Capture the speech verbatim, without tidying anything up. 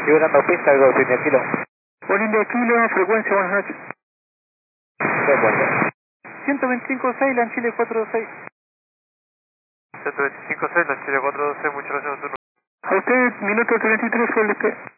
Liberando pista, algo de India Kilo. Por India Kilo, frecuencia, buenas noches. De vuelta. ciento veinticinco punto seis, LAN Chile cuatro dos seis. ciento veinticinco punto seis, LAN Chile cuatro dos seis, muchas gracias por tu. A usted, minuto treinta y tres, fue el despegue.